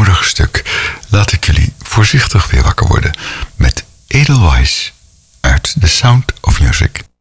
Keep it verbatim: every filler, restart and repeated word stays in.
weemoedig stuk laat ik jullie voorzichtig weer wakker worden met Edelweiss uit The Sound of Music.